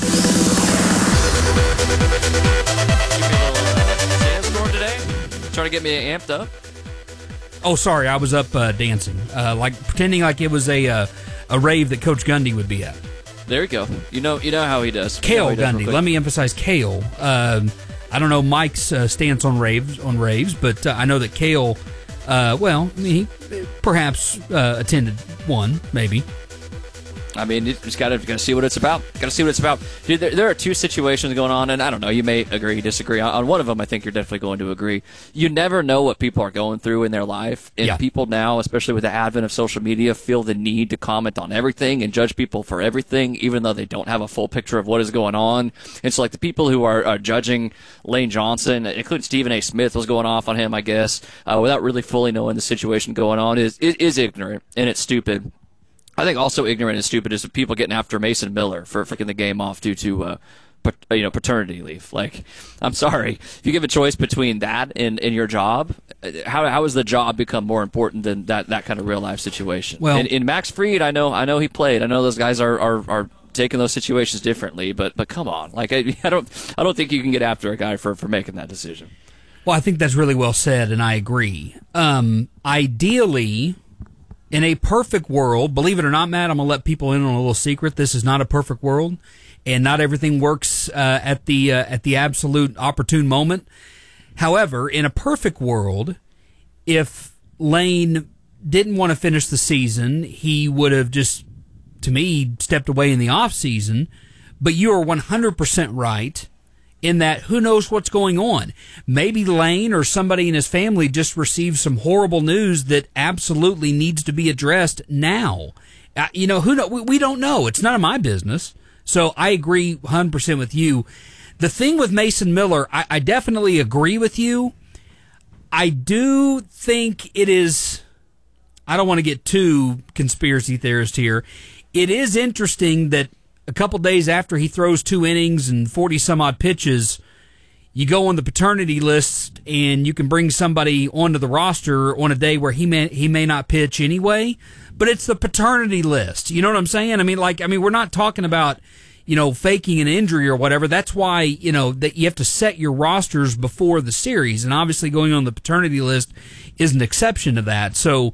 Sandstorm today? Trying to get me amped up? Oh, sorry, I was up dancing, like pretending like it was a rave that Coach Gundy would be at. There you go. You know how he does. Cale Gundy. Let me emphasize Cale. I don't know Mike's stance on raves, but I know that Cale, he perhaps attended one, maybe. I mean, you just got to see what it's about. Got to see what it's about. Dude, there are two situations going on, and I don't know. You may agree, disagree. On one of them, I think you're definitely going to agree. You never know what people are going through in their life, and people now, especially with the advent of social media, feel the need to comment on everything and judge people for everything, even though they don't have a full picture of what is going on. And so, like, the people who are judging Lane Johnson, including Stephen A. Smith was going off on him, I guess, without really fully knowing the situation going on, is ignorant, and it's stupid. I think also ignorant and stupid is the people getting after Mason Miller for freaking the game off due to paternity leave. Like, I'm sorry, if you give a choice between that and your job, how has the job become more important than that kind of real life situation? Well, in Max Fried, I know he played. I know those guys are taking those situations differently, but come on, like I don't think you can get after a guy for making that decision. Well, I think that's really well said, and I agree. Ideally, in a perfect world, believe it or not, Matt, I'm going to let people in on a little secret. This is not a perfect world, and not everything works at the absolute opportune moment. However, in a perfect world, if Lane didn't want to finish the season, he would have just, to me, stepped away in the off season. But you are 100% right in that who knows what's going on. Maybe Lane or somebody in his family just received some horrible news that absolutely needs to be addressed now. We don't know. It's none of my business. So I agree 100% with you. The thing with Mason Miller, I definitely agree with you. I do think it is, I don't want to get too conspiracy theorist here. It is interesting that a couple days after he throws 2 innings and 40-some-odd pitches, you go on the paternity list and you can bring somebody onto the roster on a day where he may not pitch anyway, but it's the paternity list. You know what I'm saying? I mean, we're not talking about, faking an injury or whatever. That's why, that you have to set your rosters before the series, and obviously going on the paternity list is an exception to that. So,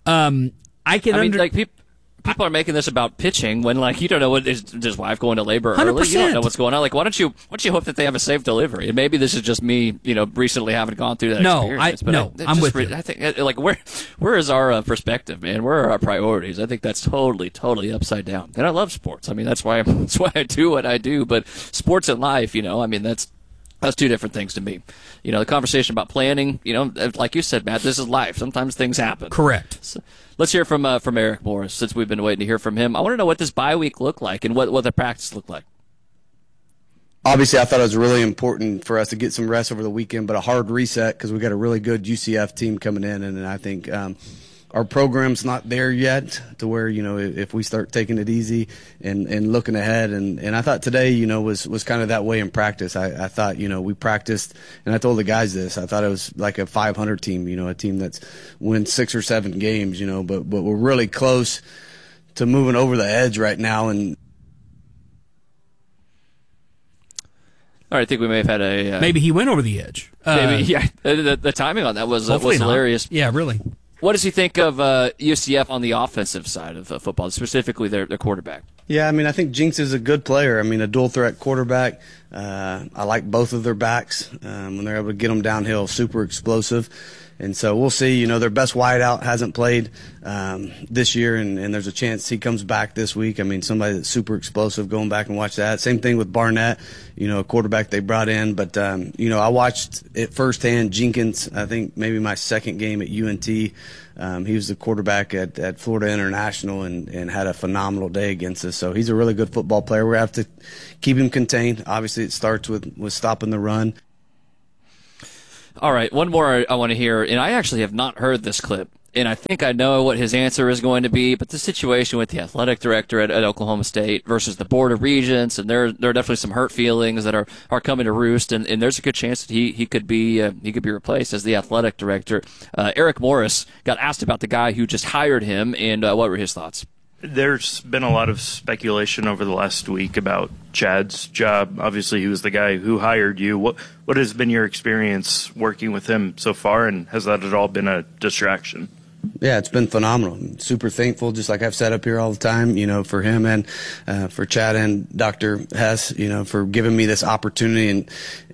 people are making this about pitching when, you don't know what is his wife going to labor early. 100%. You don't know what's going on. Like, why don't you hope that they have a safe delivery? And maybe this is just me, recently having gone through that experience. I'm with you. I think, where is our perspective, man? Where are our priorities? I think that's totally, totally upside down. And I love sports. I mean, that's why I do what I do. But sports and life, that's two different things to me. The conversation about planning, like you said, Matt, this is life. Sometimes things happen. Correct. So, let's hear from Eric Morris, since we've been waiting to hear from him. I want to know what this bye week looked like and what the practice looked like. obviously I thought it was really important for us to get some rest over the weekend, but a hard reset because we got a really good UCF team coming in, and I think our program's not there yet to where, if we start taking it easy and looking ahead. And I thought today, was kind of that way in practice. I thought, we practiced, and I told the guys this, I thought it was like a 500 team, a team that's wins 6 or 7 games, but we're really close to moving over the edge right now. And all right, I think we may have had a... maybe he went over the edge. Maybe, yeah. The timing on that was hilarious. Yeah, really. What does he think of UCF on the offensive side of football, specifically their quarterback? Yeah, I think Jinx is a good player. A dual-threat quarterback. I like both of their backs when they're able to get them downhill, super explosive. And so we'll see. Their best wideout hasn't played this year, and there's a chance he comes back this week. Somebody that's super explosive, going back and watch that. Same thing with Barnett, a quarterback they brought in. But, I watched it firsthand. Jenkins, I think maybe my second game at UNT, he was the quarterback at Florida International and had a phenomenal day against us. So he's a really good football player. We're going to have to keep him contained. Obviously, it starts with stopping the run. All right, one more I want to hear, and I actually have not heard this clip, and I think I know what his answer is going to be, but the situation with the athletic director at Oklahoma State versus the Board of Regents, and there are definitely some hurt feelings that are coming to roost, and there's a good chance that he could be replaced as the athletic director. Eric Morris got asked about the guy who just hired him, and what were his thoughts? There's been a lot of speculation over the last week about Chad's job. Obviously, he was the guy who hired you. What has been your experience working with him so far, and has that at all been a distraction? Yeah, it's been phenomenal. I'm super thankful, just like I've said up here all the time, for him and for Chad and Dr. Hess, for giving me this opportunity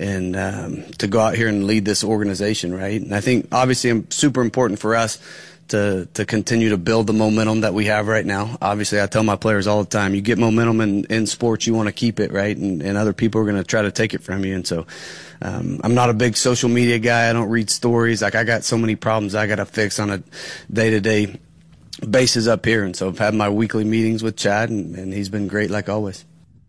and to go out here and lead this organization, right? And I think, obviously, super important for us to continue to build the momentum that we have right now. Obviously, I tell my players all the time, you get momentum in sports, you want to keep it, right? And other people are going to try to take it from you. And so I'm not a big social media guy. I don't read stories. Like, I got so many problems I got to fix on a day-to-day basis up here. And so I've had my weekly meetings with Chad, and he's been great like always.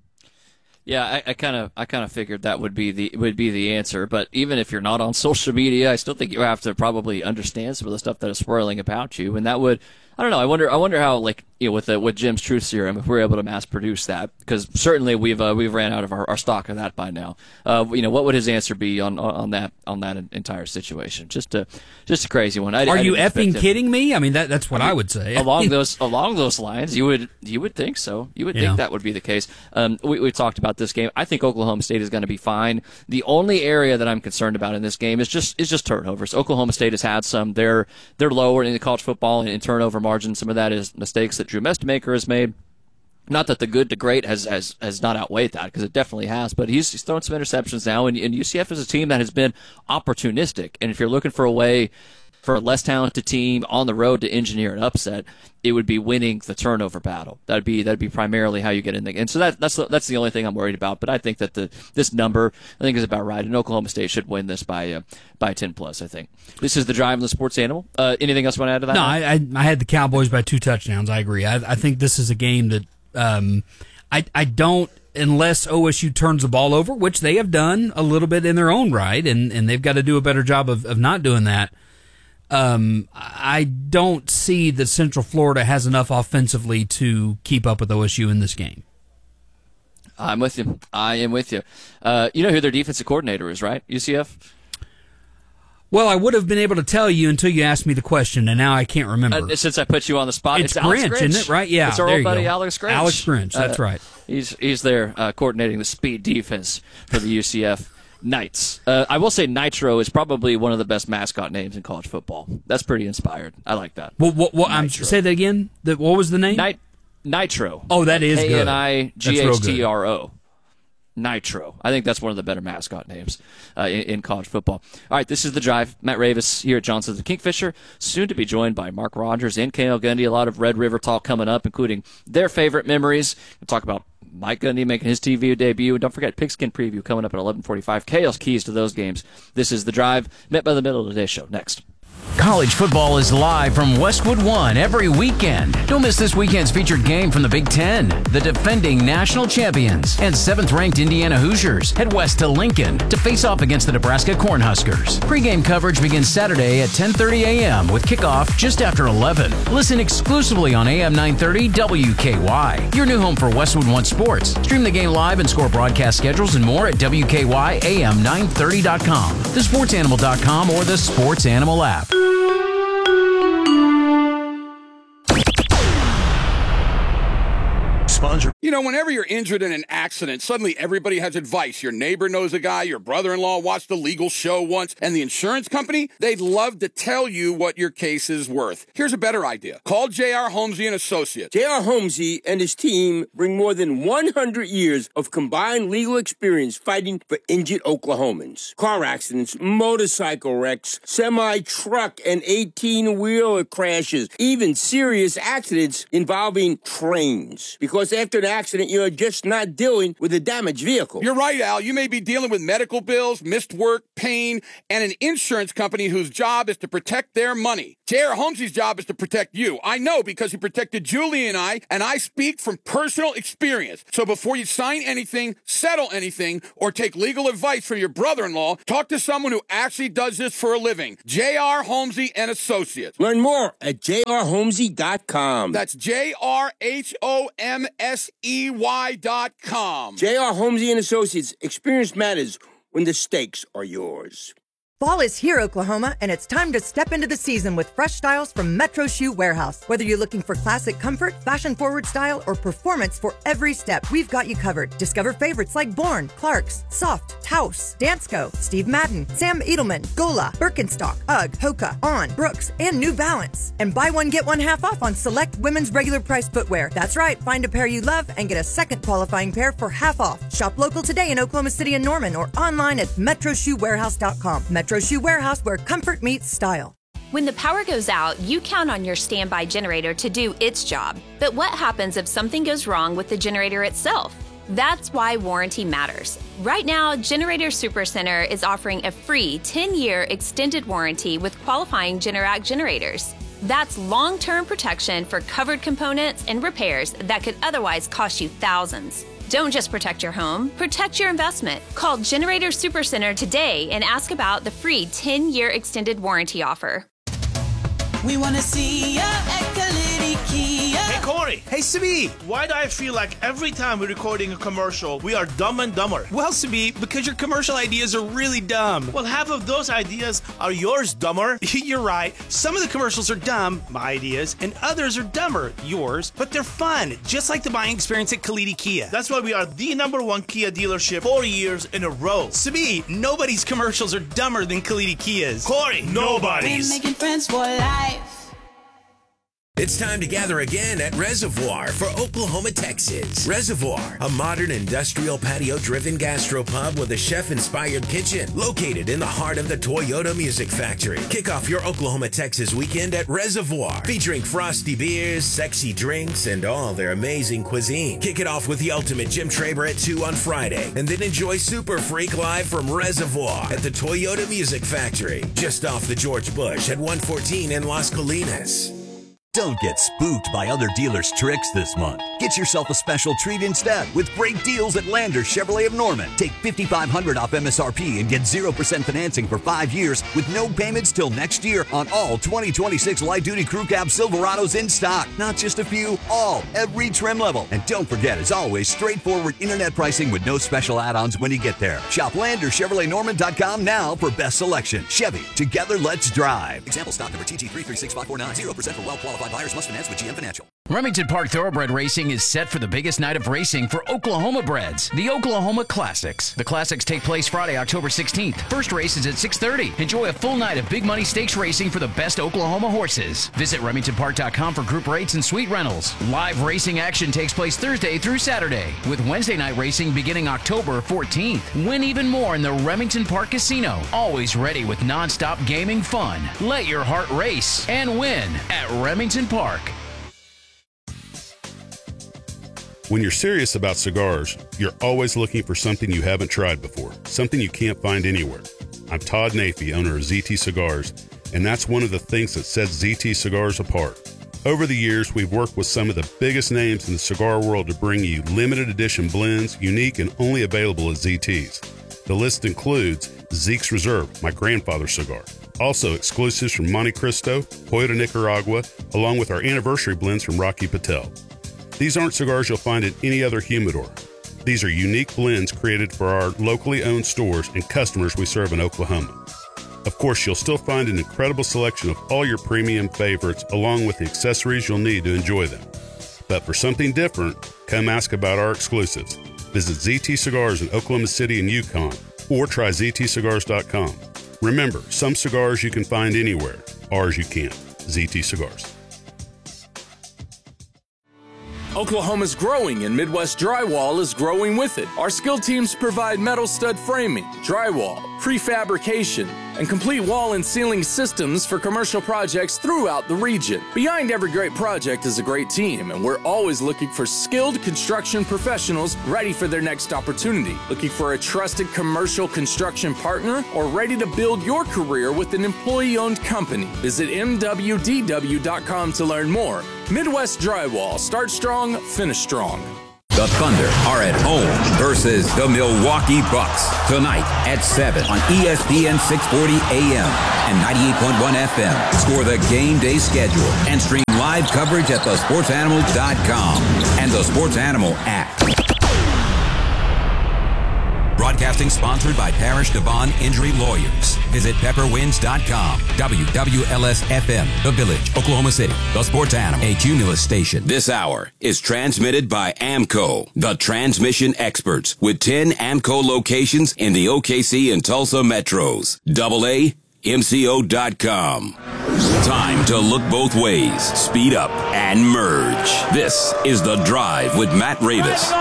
Yeah, I kind of figured that would be the answer. But even if you're not on social media, I still think you have to probably understand some of the stuff that is swirling about you, and that would, I don't know. I wonder how, like, with Jim's Truth Serum, if we're able to mass produce that, because certainly we've ran out of our stock of that by now. What would his answer be on that entire situation? Just a crazy one. Are you effing kidding me? That's what I would say. along those lines, you would think so. You would think that would be the case. We talked about this game. I think Oklahoma State is going to be fine. The only area that I'm concerned about in this game is just turnovers. Oklahoma State has had some. They're lower in the college football in turnover margin. Some of that is mistakes that Drew Mestemaker has made. Not that the good to great has not outweighed that, because it definitely has, but he's thrown some interceptions now, and UCF is a team that has been opportunistic. And if you're looking for a way for a less talented team on the road to engineer an upset, it would be winning the turnover battle. That'd be primarily how you get in the game. And so that's the only thing I'm worried about. But I think that this number, I think, is about right. And Oklahoma State should win this by 10 plus. I think this is the Drive on the Sports Animal. Anything else you want to add to that? No, I had the Cowboys by 2 touchdowns. I agree. I think this is a game that I don't. Unless OSU turns the ball over, which they have done a little bit in their own right, and they've got to do a better job of not doing that. I don't see that Central Florida has enough offensively to keep up with OSU in this game. I'm with you. I am with you. You know who their defensive coordinator is, right? UCF? Well, I would have been able to tell you until you asked me the question, and now I can't remember. Since I put you on the spot, it's Alex Grinch, isn't it? Right? Yeah, it's our old buddy Alex Grinch. Alex Grinch, that's right. He's there coordinating the speed defense for the UCF Knights. I will say Nitro is probably one of the best mascot names in college football. That's pretty inspired. I like that. Say that again. What was the name? Nitro. Oh, that is good. KNIGHTRO. Nitro. I think that's one of the better mascot names in college football. All right, this is The Drive. Matt Ravis here at Johnson the Kingfisher, soon to be joined by Mark Rogers and Cale Gundy. A lot of Red River talk coming up, including their favorite memories. We'll talk about Mike Gundy making his TV debut. And don't forget, Pigskin Preview coming up at 11:45. Cale's keys to those games. This is The Drive, met by the middle of today's show. Next. College football is live from Westwood One every weekend. Don't miss this weekend's featured game from the Big Ten. The defending national champions and 7th-ranked Indiana Hoosiers head west to Lincoln to face off against the Nebraska Cornhuskers. Pre-game coverage begins Saturday at 10:30 a.m. with kickoff just after 11. Listen exclusively on AM 930 WKY, your new home for Westwood One sports. Stream the game live and score broadcast schedules and more at WKYAM930.com, thesportsanimal.com, or the Sports Animal app. You know, whenever you're injured in an accident, suddenly everybody has advice. Your neighbor knows a guy, your brother-in-law watched a legal show once, and the insurance company, they'd love to tell you what your case is worth. Here's a better idea. Call J.R. Holmesy and Associates. J.R. Holmesy and his team bring more than 100 years of combined legal experience fighting for injured Oklahomans. Car accidents, motorcycle wrecks, semi-truck and 18-wheeler crashes, even serious accidents involving trains. Because after an accident, you're just not dealing with a damaged vehicle. You're right, Al. You may be dealing with medical bills, missed work, pain, and an insurance company whose job is to protect their money. J.R. Holmesy's job is to protect you. I know because he protected Julie and I speak from personal experience. So before you sign anything, settle anything, or take legal advice from your brother-in-law, talk to someone who actually does this for a living. J.R. Holmesy and Associates. Learn more at jrholmesy.com. That's JRHOMSEY.com. J.R. Holmesy and Associates. Experience matters when the stakes are yours. Fall is here, Oklahoma, and it's time to step into the season with fresh styles from Metro Shoe Warehouse. Whether you're looking for classic comfort, fashion-forward style, or performance for every step, we've got you covered. Discover favorites like Bourne, Clarks, Soft, Taos, Dansko, Steve Madden, Sam Edelman, Gola, Birkenstock, UGG, Hoka, On, Brooks, and New Balance. And buy one, get one half off on select women's regular price footwear. That's right, find a pair you love and get a second qualifying pair for half off. Shop local today in Oklahoma City and Norman or online at metroshoewarehouse.com. Metro Shoe Warehouse, where comfort meets style. When the power goes out, you count on your standby generator to do its job. But what happens if something goes wrong with the generator itself? That's why warranty matters. Right now, Generator Supercenter is offering a free 10-year extended warranty with qualifying Generac generators. That's long-term protection for covered components and repairs that could otherwise cost you thousands. Don't just protect your home, protect your investment. Call Generator Supercenter today and ask about the free 10-year extended warranty offer. We want to see ya at Kalidi Kia. Hey, Corey. Hey, Sabi. Why do I feel like every time we're recording a commercial, we are dumb and dumber? Well, Sabi, because your commercial ideas are really dumb. Well, half of those ideas are yours, dumber. You're right. Some of the commercials are dumb, my ideas, and others are dumber, yours, but they're fun, just like the buying experience at Kalidi Kia. That's why we are the #1 Kia dealership 4 years in a row. Sabi, nobody's commercials are dumber than Kalidi Kia's. Corey, nobody's. We're making friends for life. It's time to gather again at Reservoir for Oklahoma, Texas. Reservoir, a modern industrial patio-driven gastropub with a chef-inspired kitchen located in the heart of the Toyota Music Factory. Kick off your Oklahoma, Texas weekend at Reservoir, featuring frosty beers, sexy drinks, and all their amazing cuisine. Kick it off with the ultimate Jim Traber at 2 on Friday, and then enjoy Super Freak live from Reservoir at the Toyota Music Factory, just off the George Bush at 114 in Las Colinas. Don't get spooked by other dealers' tricks this month. Get yourself a special treat instead with great deals at Lander Chevrolet of Norman. Take $5,500 off MSRP and get 0% financing for 5 years with no payments till next year on all 2026 light-duty crew cab Silverados in stock. Not just a few, all, every trim level. And don't forget, as always, straightforward internet pricing with no special add-ons when you get there. Shop LanderChevroletNorman.com now for best selection. Chevy, together let's drive. Example stock number TT336549. 0% for well-qualified buyers must finance with GM Financial. Remington Park Thoroughbred Racing is set for the biggest night of racing for Oklahoma breds, the Oklahoma Classics. The Classics take place Friday, October 16th. First race is at 6:30. Enjoy a full night of big money stakes racing for the best Oklahoma horses. Visit RemingtonPark.com for group rates and suite rentals. Live racing action takes place Thursday through Saturday, with Wednesday night racing beginning October 14th. Win even more in the Remington Park Casino. Always ready with nonstop gaming fun. Let your heart race and win at Remington Park. When you're serious about cigars, you're always looking for something you haven't tried before, something you can't find anywhere. I'm Todd Nafee, owner of ZT Cigars, and that's one of the things that sets ZT Cigars apart. Over the years, we've worked with some of the biggest names in the cigar world to bring you limited edition blends, unique and only available at ZT's. The list includes Zeke's Reserve, my grandfather's cigar. Also, exclusives from Monte Cristo, Toyota Nicaragua, along with our anniversary blends from Rocky Patel. These aren't cigars you'll find in any other humidor. These are unique blends created for our locally owned stores and customers we serve in Oklahoma. Of course, you'll still find an incredible selection of all your premium favorites, along with the accessories you'll need to enjoy them. But for something different, come ask about our exclusives. Visit ZT Cigars in Oklahoma City and Yukon, or try ZTCigars.com. Remember, some cigars you can find anywhere. Ours you can't. ZT Cigars. Oklahoma's growing and Midwest Drywall is growing with it. Our skilled teams provide metal stud framing, drywall, prefabrication, and complete wall and ceiling systems for commercial projects throughout the region. Behind every great project is a great team, and we're always looking for skilled construction professionals ready for their next opportunity. Looking for a trusted commercial construction partner or ready to build your career with an employee-owned company? Visit MWDW.com to learn more. Midwest Drywall. Start strong, finish strong. The Thunder are at home versus the Milwaukee Bucks tonight at 7 on ESPN 640 AM and 98.1 FM. Score the game day schedule and stream live coverage at thesportsanimal.com and the Sports Animal app. Broadcasting sponsored by Parrish Devon Injury Lawyers. Visit pepperwinds.com. WWLS-FM, The Village, Oklahoma City. The Sports Animal, a Cumulus station. This hour is transmitted by AMCO, the transmission experts, with 10 AMCO locations in the OKC and Tulsa metros. AAMCO.com. Time to look both ways, speed up, and merge. This is The Drive with Matt Ravis.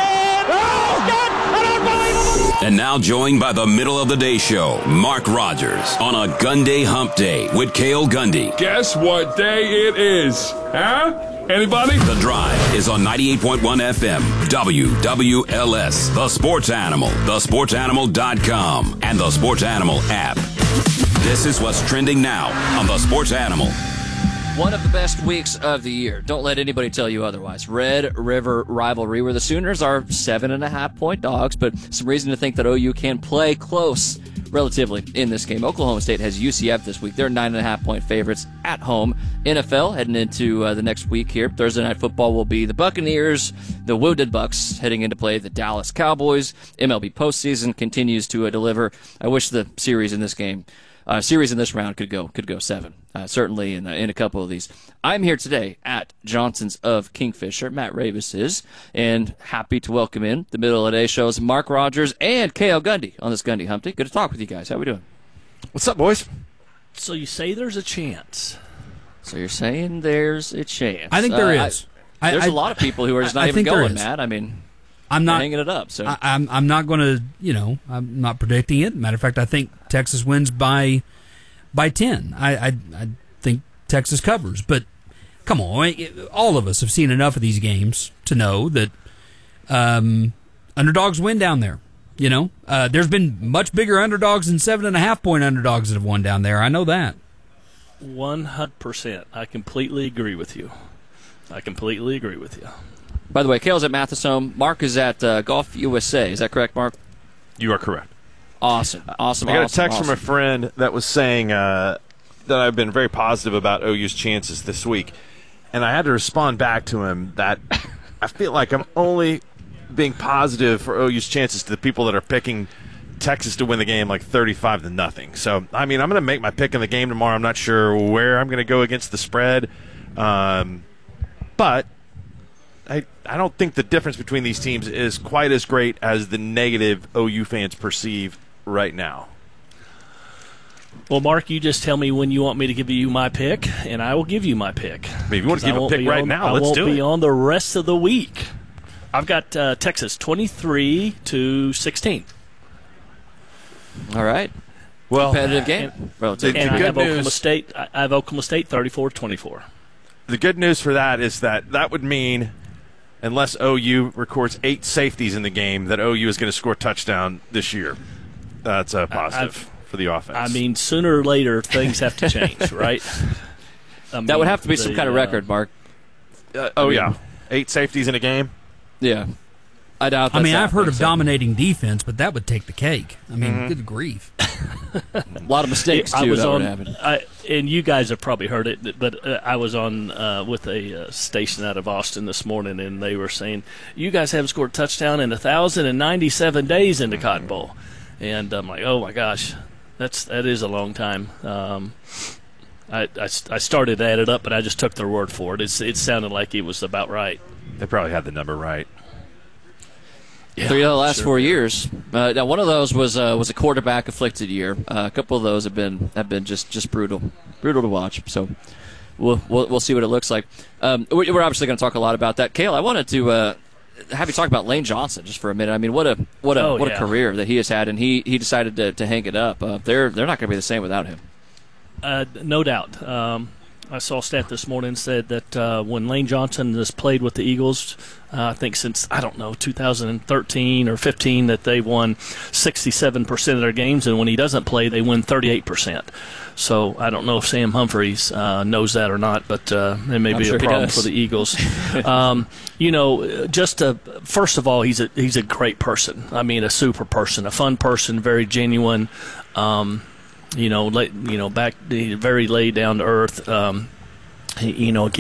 And now joined by the middle of the day show, Mark Rogers, on a Gun Day Hump Day with Cale Gundy. Guess what day it is? Huh? Anybody? The Drive is on 98.1 FM, WWLS, The Sports Animal, thesportsanimal.com, and the Sports Animal app. This is what's trending now on The Sports Animal. One of the best weeks of the year. Don't let anybody tell you otherwise. Red River rivalry, where the Sooners are 7.5-point dogs, but some reason to think that OU can play close relatively in this game. Oklahoma State has UCF this week. They're 9.5-point favorites at home. NFL heading into the next week here. Thursday Night Football will be the Buccaneers, the Wounded Bucks heading into play the Dallas Cowboys. MLB postseason continues to deliver. I wish the series in this round could go 7. Certainly in a couple of these. I'm here today at Johnson's of Kingfisher. Matt Ravis is, and happy to welcome in the middle of the day show's Mark Rogers and Cale Gundy on this Gundy Hump Day. Good to talk with you guys. How we doing? What's up, boys? So you say there's a chance. So you're saying there's a chance. I think there is. There's a lot of people who are just not even going, Matt. I mean, I'm not hanging it up. So I'm not going to, I'm not predicting it. Matter of fact, I think Texas wins by 10. I think Texas covers, but come on, all of us have seen enough of these games to know that underdogs win down there. There's been much bigger underdogs than 7.5-point underdogs that have won down there. I know that. 100%. I completely agree with you. By the way, Cale's at Mathesome. Mark is at Golf USA. Is that correct, Mark? You are correct. Awesome. I got a text from a friend that was saying that I've been very positive about OU's chances this week, and I had to respond back to him that I feel like I'm only being positive for OU's chances to the people that are picking Texas to win the game like 35-0. So, I mean, I'm going to make my pick in the game tomorrow. I'm not sure where I'm going to go against the spread, but I don't think the difference between these teams is quite as great as the negative OU fans perceive right now. Well, Mark, you just tell me when you want me to give you my pick, and I will give you my pick. If you want to give a pick right now, let's do it. I won't be on the rest of the week. I've got Texas 23-16. All right. Well, competitive game. And I have Oklahoma State. I have Oklahoma State 34-24. The good news for that is that would mean, unless OU records 8 safeties in the game, that OU is going to score a touchdown this year. That's a positive for the offense. I mean, sooner or later, things have to change, right? That would have to be some kind of record, Mark. Yeah. 8 safeties in a game? Yeah. I doubt that's I've heard of dominating defense, but that would take the cake. I mean, good grief. A lot of mistakes, too, that would happen. And you guys have probably heard it, but I was on with a station out of Austin this morning, and they were saying, you guys haven't scored a touchdown in 1,097 days in the Cotton Bowl. And I'm like, oh, my gosh, that is a long time. I started to add it up, but I just took their word for it. It sounded like it was about right. They probably had the number right. Yeah, 3 of the last 4 years. Now, one of those was a quarterback-afflicted year. A couple of those have been just brutal to watch. So we'll see what it looks like. We're obviously going to talk a lot about that. Cale, I wanted to have you talk about Lane Johnson just for a minute. I mean, what a career that he has had, and he decided to hang it up. They're not going to be the same without him. No doubt. I saw a stat this morning said that when Lane Johnson has played with the Eagles, I think since, 2013 or 15, that they won 67% of their games, and when he doesn't play, they win 38%. So I don't know if Sam Humphries knows that or not, but it may be a problem for the Eagles. First of all, he's a great person. I mean, a super person, a fun person, very genuine. Very laid down to earth.